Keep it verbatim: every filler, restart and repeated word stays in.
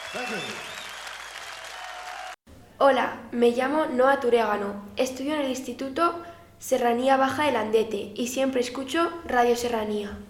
Hola, me llamo Noa Turegano, estudio en el Instituto Serranía Baja de Landete y siempre escucho Radio Serranía.